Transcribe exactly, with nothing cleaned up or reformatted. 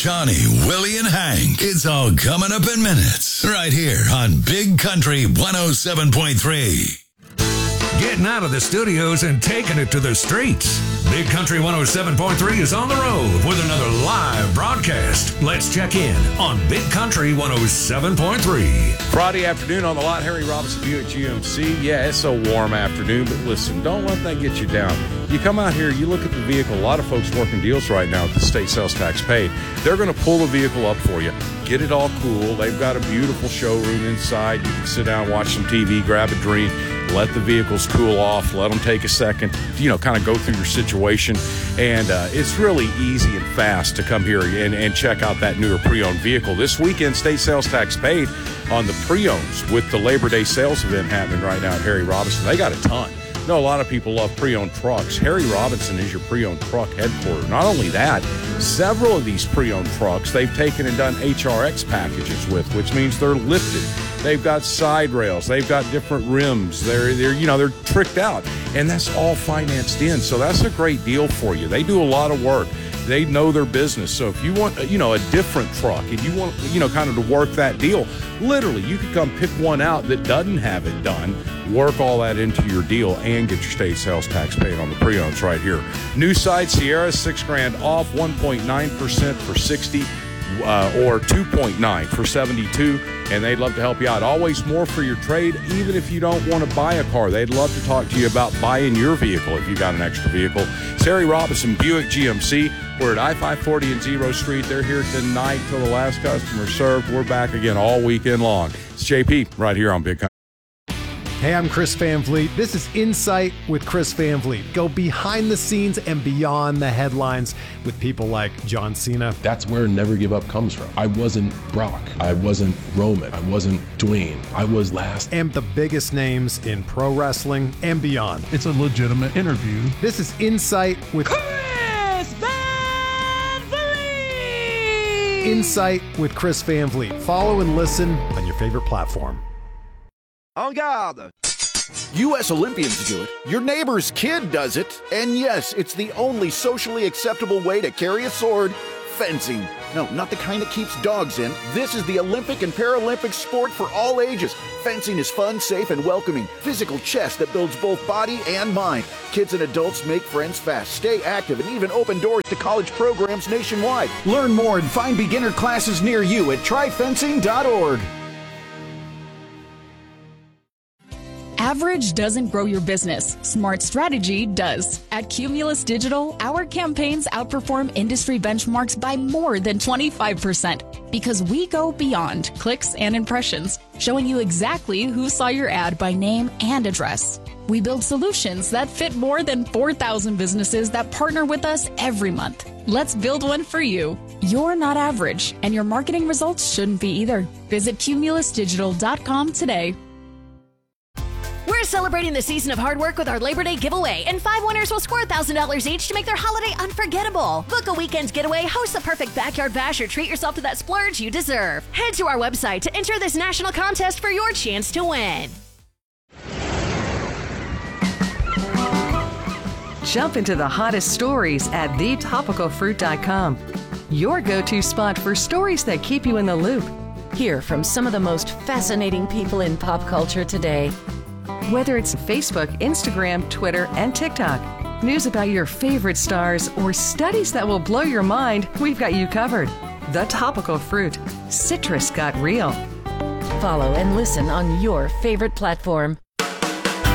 Johnny, Willie, and Hank. It's all coming up in minutes. Right here on Big Country one oh seven point three. Getting out of the studios and taking it to the streets. Big Country one oh seven point three is on the road with another live broadcast. Let's check in on Big Country one oh seven point three. Friday afternoon on the lot, Harry Robinson Buick G M C. Yeah, it's a warm afternoon, but listen, don't let that get you down. You come out here, you look at the vehicle. A lot of folks working deals right now with the state sales tax paid. They're going to pull the vehicle up for you, get it all cool. They've got a beautiful showroom inside. You can sit down, watch some T V, grab a drink, let the vehicles cool off, let them take a second, you know, kind of go through your situation. And uh, it's really easy and fast to come here and, and check out that newer pre-owned vehicle. This weekend, state sales tax paid on the pre-owns with the Labor Day sales event happening right now at Harry Robinson. They got a ton. I know a lot of people love pre-owned trucks. Harry Robinson is your pre-owned truck headquarters. Not only that, several of these pre-owned trucks they've taken and done H R X packages with, which means they're lifted. They've got side rails. They've got different rims. They're, they're, you know, they're tricked out, and that's all financed in. So that's a great deal for you. They do a lot of work. They know their business. So if you want, you know, a different truck and you want, you know, kind of to work that deal, literally, you could come pick one out that doesn't have it done, work all that into your deal, and get your state sales tax paid on the pre-owns right here. New side Sierra, six grand off, one point nine percent for sixty, uh, or two point nine for seventy-two. And they'd love to help you out. Always more for your trade, even if you don't want to buy a car. They'd love to talk to you about buying your vehicle if you got an extra vehicle. It's Harry Robinson Buick G M C. We're at I five forty and Zero Street. They're here tonight till the last customer served. We're back again all weekend long. It's J P right here on Big Country. Hey, I'm Chris Van Vliet. This is Insight with Chris Van Vliet. Go behind the scenes and beyond the headlines with people like John Cena. That's where Never Give Up comes from. I wasn't Brock. I wasn't Roman. I wasn't Dwayne. I was last. And the biggest names in pro wrestling and beyond. It's a legitimate interview. This is Insight with Chris Van Vliet. Insight with Chris Van Vliet. Follow and listen on your favorite platform. En garde! U S Olympians do it, your neighbor's kid does it, and yes, it's the only socially acceptable way to carry a sword, fencing. No, not the kind that keeps dogs in. This is the Olympic and Paralympic sport for all ages. Fencing is fun, safe, and welcoming. Physical chess that builds both body and mind. Kids and adults make friends fast, stay active, and even open doors to college programs nationwide. Learn more and find beginner classes near you at try fencing dot org. Average doesn't grow your business. Smart strategy does. At Cumulus Digital, our campaigns outperform industry benchmarks by more than twenty-five percent because we go beyond clicks and impressions, showing you exactly who saw your ad by name and address. We build solutions that fit more than four thousand businesses that partner with us every month. Let's build one for you. You're not average, and your marketing results shouldn't be either. Visit cumulus digital dot com today. We're celebrating the season of hard work with our Labor Day giveaway, and five winners will score one thousand dollars each to make their holiday unforgettable. Book a weekend's getaway, host the perfect backyard bash, or treat yourself to that splurge you deserve. Head to our website to enter this national contest for your chance to win. Jump into the hottest stories at the topical fruit dot com. Your go-to spot for stories that keep you in the loop. Hear from some of the most fascinating people in pop culture today. Whether it's Facebook, Instagram, Twitter, and TikTok, news about your favorite stars, or studies that will blow your mind, we've got you covered. The Topical Fruit. Citrus got real. Follow and listen on your favorite platform.